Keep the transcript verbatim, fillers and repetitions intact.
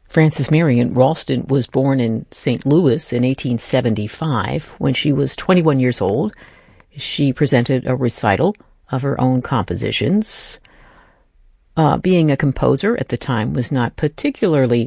Frances Marion Ralston was born in Saint Louis in eighteen seventy-five. When she was twenty-one years old, she presented a recital of her own compositions. Uh, being a composer at the time was not particularly